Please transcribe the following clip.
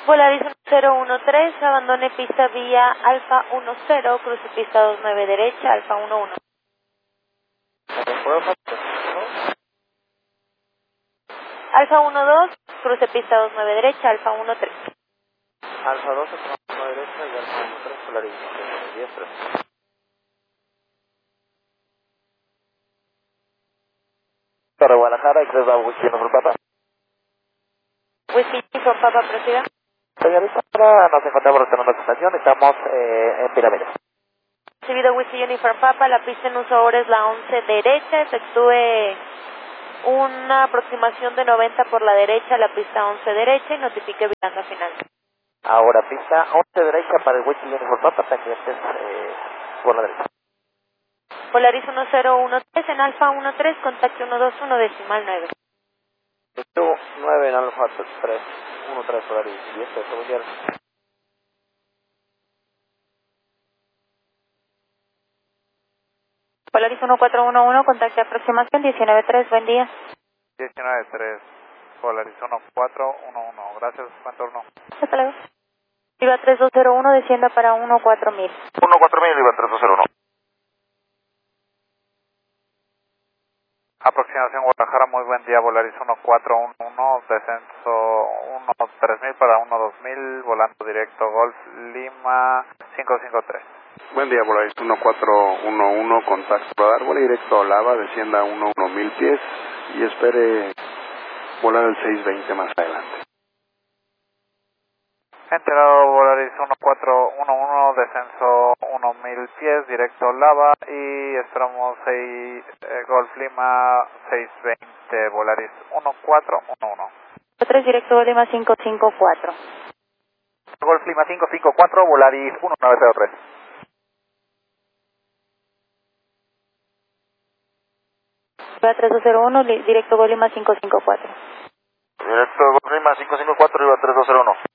Volaris 1013, abandone pista vía Alfa 10, cruce pista 29 derecha, Alfa 11. Alfa 12, cruce pista 29 derecha, Alfa 13. Alfa 12, toma derecha y Alfa 13, Volaris 10-3. Para Guadalajara, Express Bravo, Whisky Uniform Papa. Whisky Uniform Papa, proceda. Señorita, ahora nos encontramos retornando a la estación, estamos en Pirámides. Recibido Whisky Uniform Papa, la pista en uso ahora es la 11 derecha, efectúe una aproximación de 90 por la derecha, la pista 11 derecha y notifique virando final. Ahora pista 11 derecha para el Whisky Uniform Papa, pendientes por la derecha. Volaris 1013 en Alfa 13, contacto 121 decimal 9. 9 en Alfa 3, 13 Volaris 10-3, buen día. Volaris 1411, contacto aproximación 193, buen día. 19-3, Volaris 1411, gracias, buen turno. Hasta luego. Viva 3201, descienda para 14000. 14000, Viva 3201. Aproximación Guadalajara, muy buen día, Volaris 1411, descenso 13000 para 12000, volando directo Golf Lima 553. Buen día, Volaris 1411, contacto radar, vuela directo a Lava, descienda a 11000 pies y espere volar el 620 más adelante. Enterado Volaris 1411, descenso 1000 pies, directo Lava y esperamos Golf Lima 620, Volaris 1411. 3 directo Golf Lima 554. Golf Lima 554, Volaris 1903. Viva 3201, directo Golf Lima 554. Directo Golf Lima 554, Viva 3201.